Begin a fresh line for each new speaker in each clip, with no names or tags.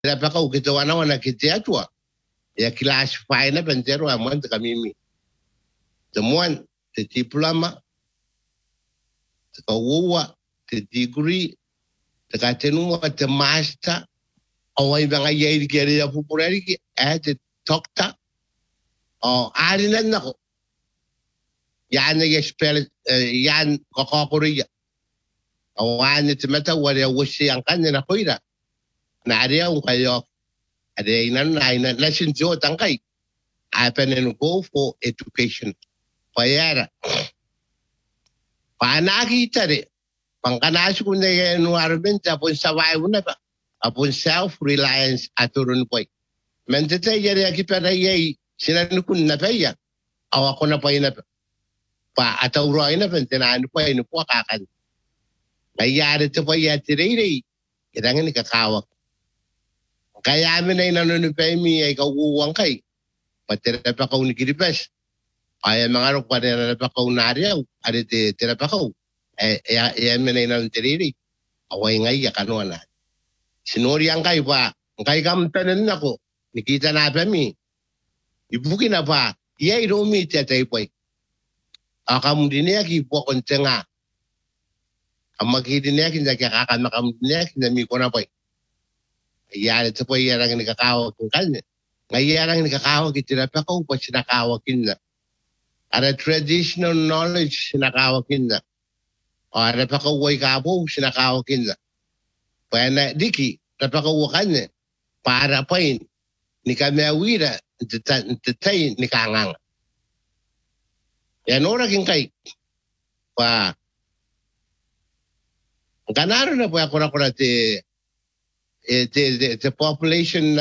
Tira pa ka ukito wana kiti atua. Ya classify na pentero amwan kamimi. Temuan te diploma te kawuwa te degree te katenuma te master awai banga yai kere ya pupurari ki te doctor o arina nako yana ya spell yan kokokuri awani te meta wale wushi yankanya na koira na area unkayo ade ina nation jo tankai happen and go for education payara panagi tare pangkanash kunde no arbenta pun survive na ba upon self reliance aturun poi mentete yare ki pera yei sinan kun na paya awa kona pay na pa atawro ina pentena an pay no po kakan ayare te paya tirei idangan ka kawa kaya min ay nanu pay mi ay kawuwang kai patira pa kaun kiripes ay mga pa na pa kaun nariyaw ari te tira pa kaun ay min ay nanu tirei away ngay yakano na sinori ang kay pa kay kamtanan nako nikita na pa mi ibuki na pa yay romi tatay po akamudine ki po kontenga amakidine ki na kakamakam na mi ko na po yari to po yarang ni kakao kung kanya ngayarang ni kakao kitira pa ko pa sinakawa kinna ara traditional knowledge sinakawa kinna ara pa ko way kabo sinakawa kinna Pwena diki, tapakawakan para pain ni kami awira tetay ni kangang. Yan ora king kay pa kanaro na po ako na the population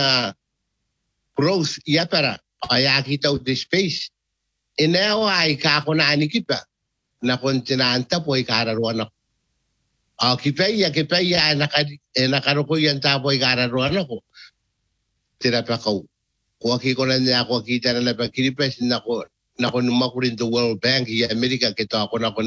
growth yapara ayakita the space. Inawa ay kako na anikita na kontinanta po ay kararuan ako. Kipaya nakaruko yan tapoy kararuan ako. Tira pa ko. Kung ko na niya ako kita na napagkiripes na ko numakurin to World Bank i Amerika kita ako na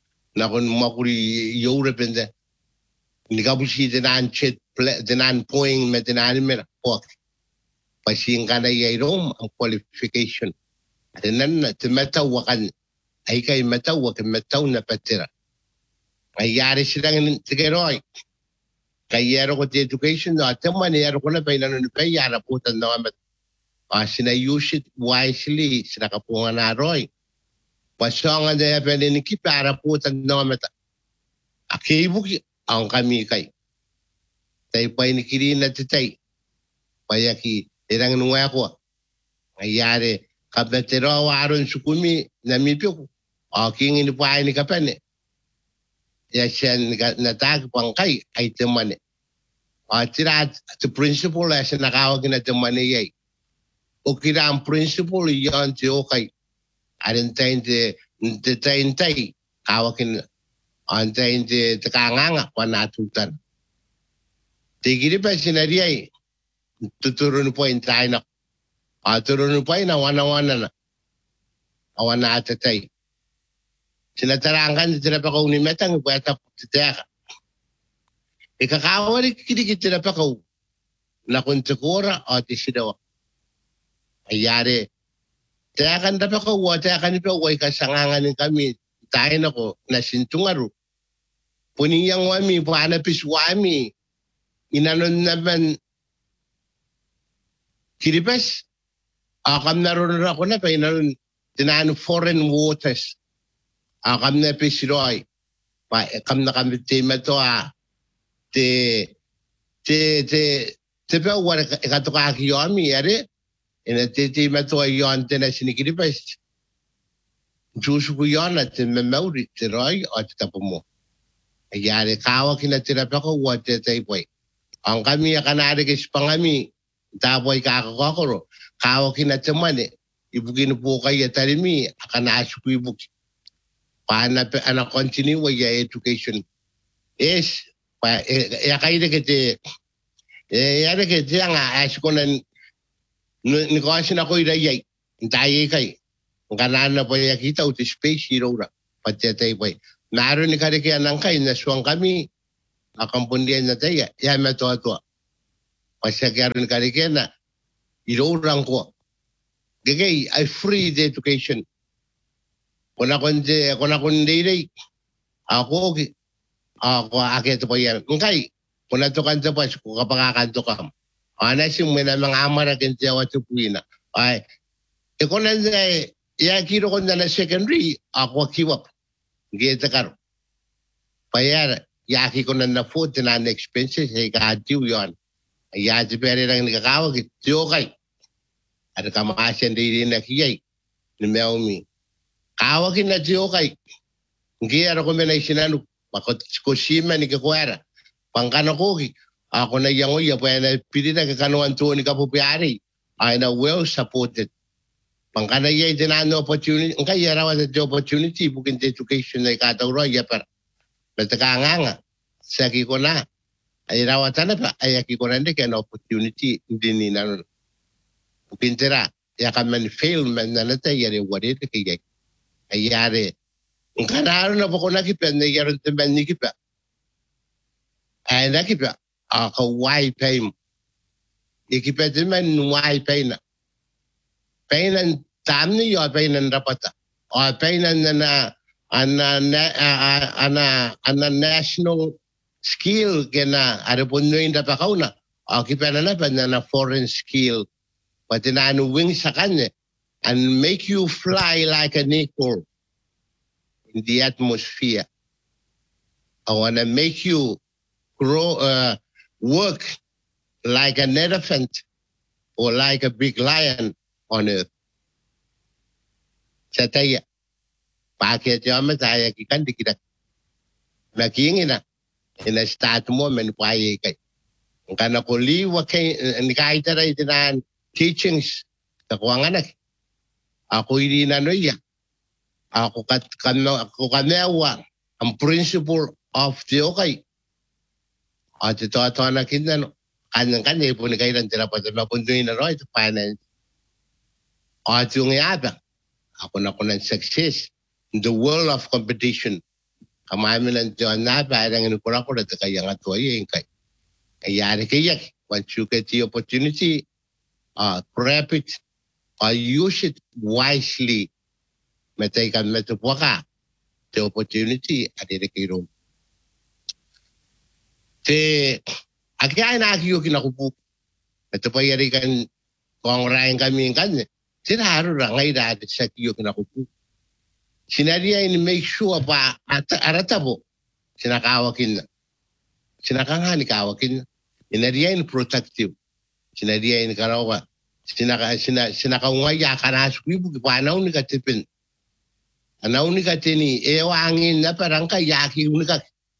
numakuri Europe and hindi ka po siya dinan poing met dinan mera po. Pasing ka na yayrom ang qualification. At nan timatawakan ay kay mataw na patira. Ayari silang tigeroy. Kayero ko the education no ateman yero ko na pailan no payara putan no amat. Sina use it wisely sina kapungan na roy. Pasongan na pwede ni kipara putan no amat. Akibuki ang kami kay. Tay pay ni kirin na titay. Payaki irang nuwa ko. Ayari kapatero aron sukumi na mipyo. Aking inipaay ni kapane. Ya siya natag pangkay ay temane. Tira the principle ay siya nakawag na temane yay. O kira ang principle yan ti okay. Arintayin ti tay kawagin antayin ti takanganga pa natutan. Tigiri pa sinariyay tuturun po yung tayo na. Turun po yung wana-wana na. Awana atatay. Sinatarangan tira pa ko ni metang puweta titeka. Ikakawari kikikit tira pa ko na kuntukura o tisidawa. Ayari. Tiyakan pa ko, tiyakan pa way kasangangan kami. Tayo na ko na sintungaru. Puniyang wami, panapis wami. Inanon naman kiripes. Akam naroon ako na pa inanon tinano foreign waters. Akam na pisiroy. Kam na kami tema to te pa wala katukaki yomi yare. Ina te tema to yon te na sinikiripes. Jusu ko yon at memauri te roy o te tapumo. Yare kawa kinatira pa ko wate te boy. Ang kami akanari kis pangami. Tapoy kakakokoro. Kawa kinatamane. Ibugin po kayo tarimi. Akanasu ko ibuki. Paana continue with your education. Yes, ya kaida kete nga asko na negosyo na ko idayay. Tayo kay. Kanan na po ya kita uti space hero ra. Patyatay po. Naroon ni karikian ng kay nasuang kami. Akampundian na tayo. Ya mato-ato. Pasyakarun karikena, irurang ko. Gagay, I free the education. Kung akong day, ako akit po yan. Ngay, kung natukan pa, kung kapakakanto ka. Anasim mo na mga amara kintiyawa tupuina. Ay, kung nandiyan, kiro ko na secondary, ako kiwap. Gita karo. Payar, yaki ko na food na expenses, ay kaatiw yun. Yati pere lang nakakawag, tiyo kay. At kamakasyan din na kiyay. Nimeomi. Kawagin na tiyo kay. Ngiyara ko may sinanok. Bakit kusima ni kakwara. Pangkano ko, ako na yung uya, pwede na pili na kakanuan tuwa ni kapupiyari. Ay na well supported. Pangkana yay dinano opportunity. Ang kaya rawa sa opportunity, bukin education na ikatawro, yapar. Matakanganga. Saki ko na. Ay rawatan na pa, ay aki ko na kaya na opportunity, hindi ni nanon. Pintira, ya kami fail man na natin, yari wari na kaya. Ay yari, ang kanaro na po ko nakipa, na yari naman nakipa. Ay nakipa, ako why pay mo. Ikipa naman why pay na. Pay na tam niyo, pay na rapata. O pay na national skill kena ada puno inda pa kauna kita na foreign skill pati na wing sa kanya and make you fly like an eagle in the atmosphere. I want to make you grow work like an elephant or like a big lion on earth. Saya pakai jama saya kan dikira nakingin na ina start mo men paye kay kana ko liwa kay ni kahit ra itinan teachings sa kuanganak ako hindi na noya ako kanawa ang principle of the okay at ito na kinano kanya po ni kailan tira pa sa mapunduin na right finance at yung yata ako na ko ng success in the world of competition. Kamami lang dyan na, parang inukura ko na kaya nga ito ay kay. Kayari kayak, once you get the opportunity, prep it, use it wisely. Matay ka matuwa ka, the opportunity, at inikiro. Agay na akiyo kinakupo. Ito pa yari kan, kung rayan kami yung kanya, sinaro na ngay dati sa akiyo kinakupo. Sinadya in make sure pa arata po sinakawakin na. Sinakangani kawakin na. Sinadya in protective. Sinadya in karawa. Sinakawaya ka na aswibu pa anaw ni katipin. Anaw ni katini angin na parang kayaki unika.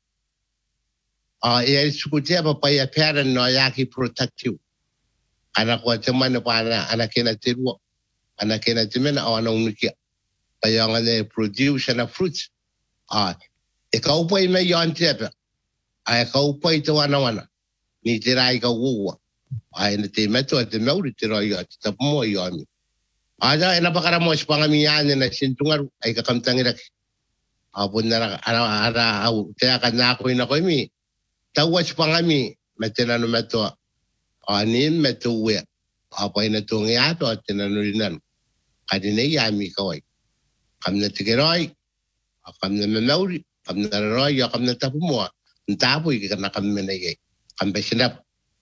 Sukutya pa paya parent no yaki protective. Anak ko teman pa na anakin na tirwo. Anakin na timen o anaw nikia. Kaya nga na-produce na fruits. Ikaw pa may yon tiyape. Ikaw pa ito wana-wana. Ni tiray ka wuwa. Natimeto at timaw, tiray ka. Tap mo yon. Ada, napakaramos pangamiyan na sintungar ay kakamtangirak. Apon na ara tiya ka na ako na ko mi. Tawas pangami. Matinano meto. Anim meto uwe. Apay na tungiyato at tinanulinan. Kadinay yami kaway. Kam na tigiroy, kam na mamauri, kam na roy, kam na tapo mo. Ang tapoy ka na kami na yay. Kam ba sinap?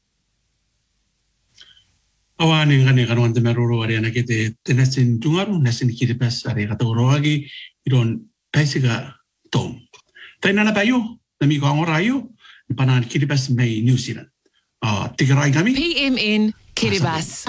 Awanin ka ni kanuan temeruro ari na kite tenasin tungaru nasin kiripas ari katawroagi iron paisiga tom. Tayo na bayo, nami ko ang orayo, panan kiripas may New Zealand. Tigiroy kami.
PMN Kiribati.